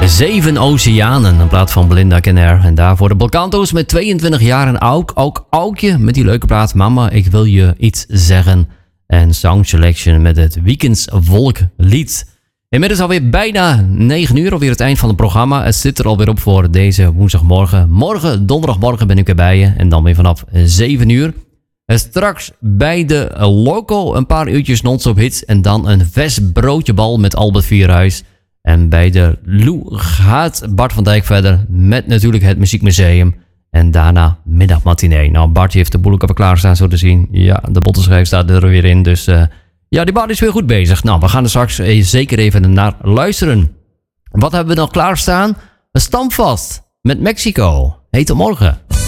Zeven Oceanen, in plaats van Belinda Kenner. En daarvoor de Balkanto's met 22 jaar en ook Aukje met die leuke plaat Mama, ik wil je iets zeggen. En Sound Selection met het Weekends Volklied. Inmiddels alweer bijna 9 uur, alweer het eind van het programma. Het zit er alweer op voor deze woensdagmorgen. Morgen, donderdagmorgen ben ik er bij je. En dan weer vanaf 7 uur. En straks bij de Loco een paar uurtjes non-stop hits. En dan een vers broodjebal met Albert Vierhuis. En bij de Lou gaat Bart van Dijk verder met natuurlijk het Muziekmuseum. En daarna middagmatinee. Nou, Bart heeft de boel ook even klaarstaan zo te zien. Ja, de bottenschijf staat er weer in. Dus ja, die Bart is weer goed bezig. Nou, we gaan er straks zeker even naar luisteren. Wat hebben we nog klaarstaan? Een Stamvast met Mexico. Heet morgen.